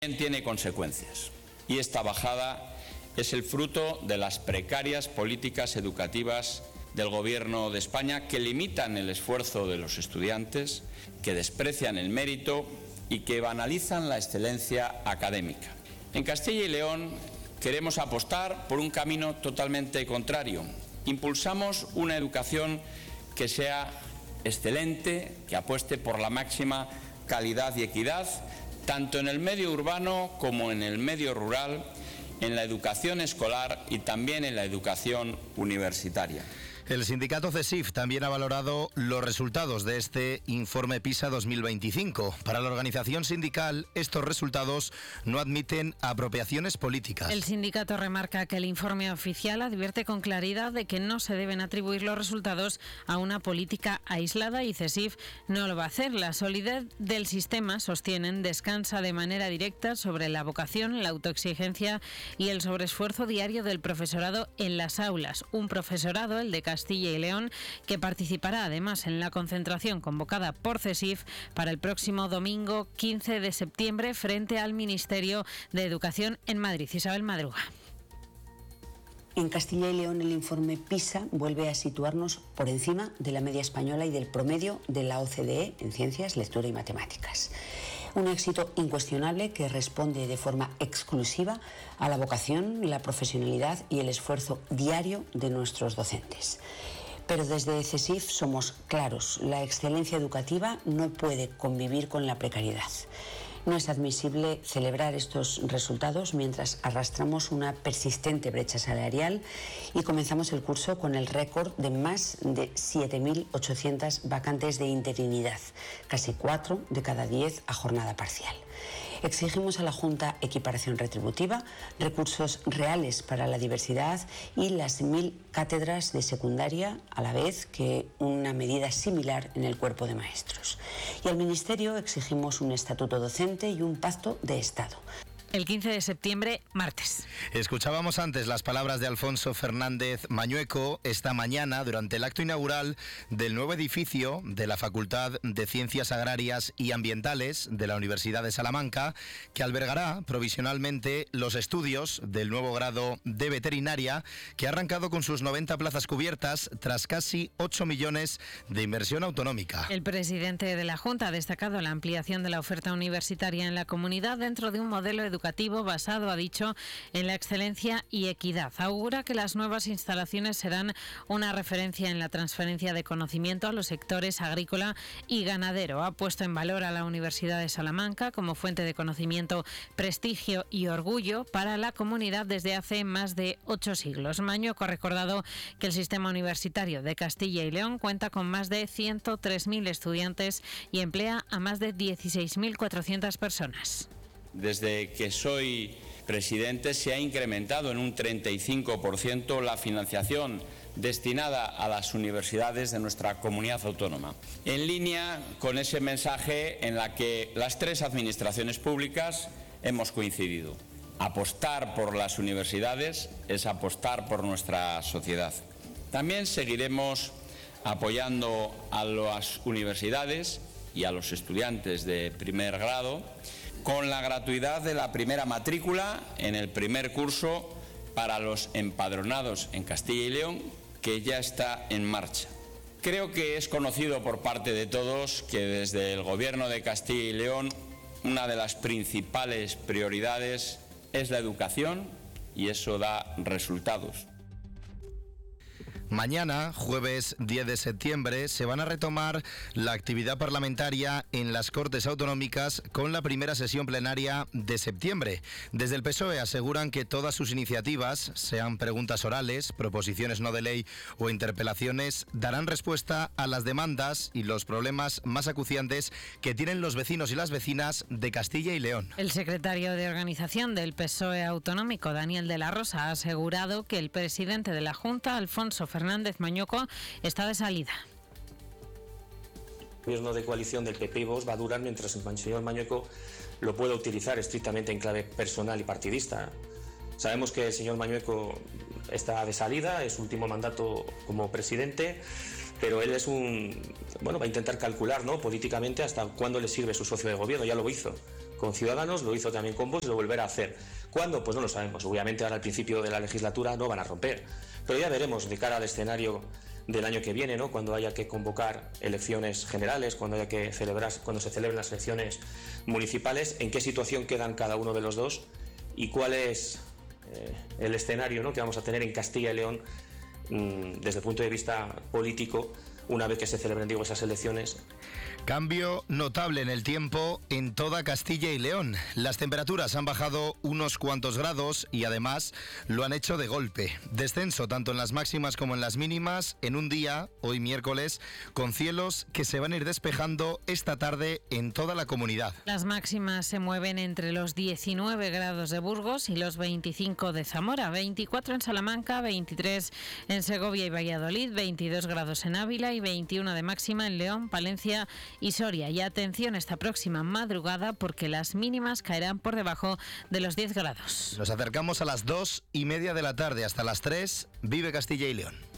tiene consecuencias, y esta bajada es el fruto de las precarias políticas educativas del Gobierno de España, que limitan el esfuerzo de los estudiantes, que desprecian el mérito y que banalizan la excelencia académica. En Castilla y León queremos apostar por un camino totalmente contrario. Impulsamos una educación que sea excelente, que apueste por la máxima calidad y equidad, tanto en el medio urbano como en el medio rural, en la educación escolar y también en la educación universitaria. El sindicato CESIF también ha valorado los resultados de este informe PISA 2025. Para la organización sindical, estos resultados no admiten apropiaciones políticas. El sindicato remarca que el informe oficial advierte con claridad de que no se deben atribuir los resultados a una política aislada y CESIF no lo va a hacer. La solidez del sistema, sostienen, descansa de manera directa sobre la vocación, la autoexigencia y el sobreesfuerzo diario del profesorado en las aulas. Un profesorado, el de Castilla y León, que participará además en la concentración convocada por CESIF para el próximo domingo 15 de septiembre frente al Ministerio de Educación en Madrid. Isabel Madruga. En Castilla y León el informe PISA vuelve a situarnos por encima de la media española y del promedio de la OCDE en ciencias, lectura y matemáticas. Un éxito incuestionable que responde de forma exclusiva a la vocación, la profesionalidad y el esfuerzo diario de nuestros docentes. Pero desde CESIF somos claros, la excelencia educativa no puede convivir con la precariedad. No es admisible celebrar estos resultados mientras arrastramos una persistente brecha salarial y comenzamos el curso con el récord de más de 7.800 vacantes de interinidad, casi 4 de cada 10 a jornada parcial. Exigimos a la Junta equiparación retributiva, recursos reales para la diversidad y las 1.000 cátedras de secundaria, a la vez que una medida similar en el cuerpo de maestros. Y al Ministerio exigimos un estatuto docente y un pacto de Estado. El 15 de septiembre, martes. Escuchábamos antes las palabras de Alfonso Fernández Mañueco esta mañana durante el acto inaugural del nuevo edificio de la Facultad de Ciencias Agrarias y Ambientales de la Universidad de Salamanca, que albergará provisionalmente los estudios del nuevo grado de veterinaria, que ha arrancado con sus 90 plazas cubiertas tras casi 8 millones de inversión autonómica. El presidente de la Junta ha destacado la ampliación de la oferta universitaria en la comunidad dentro de un modelo educativo basado, ha dicho, en la excelencia y equidad. Augura que las nuevas instalaciones serán una referencia en la transferencia de conocimiento a los sectores agrícola y ganadero. Ha puesto en valor a la Universidad de Salamanca como fuente de conocimiento, prestigio y orgullo para la comunidad desde hace más de 8 siglos. Mañueco ha recordado que el sistema universitario de Castilla y León cuenta con más de 103.000 estudiantes y emplea a más de 16.400 personas. Desde que soy presidente se ha incrementado en un 35% la financiación destinada a las universidades de nuestra comunidad autónoma, en línea con ese mensaje en la que las 3 administraciones públicas hemos coincidido. Apostar por las universidades es apostar por nuestra sociedad. También seguiremos apoyando a las universidades y a los estudiantes de primer grado con la gratuidad de la primera matrícula en el primer curso para los empadronados en Castilla y León, que ya está en marcha. Creo que es conocido por parte de todos que desde el Gobierno de Castilla y León una de las principales prioridades es la educación y eso da resultados. Mañana, jueves 10 de septiembre, se van a retomar la actividad parlamentaria en las Cortes Autonómicas con la primera sesión plenaria de septiembre. Desde el PSOE aseguran que todas sus iniciativas, sean preguntas orales, proposiciones no de ley o interpelaciones, darán respuesta a las demandas y los problemas más acuciantes que tienen los vecinos y las vecinas de Castilla y León. El secretario de Organización del PSOE autonómico, Daniel de la Rosa, ha asegurado que el presidente de la Junta, Alfonso Fernández Mañueco, está de salida. El gobierno de coalición del PP y Vox va a durar mientras el señor Mañueco lo pueda utilizar estrictamente en clave personal y partidista. Sabemos que el señor Mañueco está de salida, es su último mandato como presidente, pero él va a intentar calcular, ¿no?, políticamente hasta cuándo le sirve su socio de gobierno. Ya lo hizo con Ciudadanos, lo hizo también con Vox y lo volverá a hacer. ¿Cuándo? Pues no lo sabemos. Obviamente ahora al principio de la legislatura no van a romper, pero ya veremos de cara al escenario del año que viene, ¿no? Cuando haya que convocar elecciones generales, cuando se celebren las elecciones municipales, en qué situación quedan cada uno de los dos y cuál es el escenario, ¿no?, que vamos a tener en Castilla y León desde el punto de vista político una vez que se celebren, esas elecciones. Cambio notable en el tiempo en toda Castilla y León. Las temperaturas han bajado unos cuantos grados y además lo han hecho de golpe. Descenso tanto en las máximas como en las mínimas en un día, hoy miércoles, con cielos que se van a ir despejando esta tarde en toda la comunidad. Las máximas se mueven entre los 19 grados de Burgos y los 25 de Zamora, 24 en Salamanca, 23 en Segovia y Valladolid, 22 grados en Ávila y 21 de máxima en León, Palencia y Soria. Y atención esta próxima madrugada porque las mínimas caerán por debajo de los 10 grados. Nos acercamos a las 2:30 de la tarde. Hasta las 3, vive Castilla y León.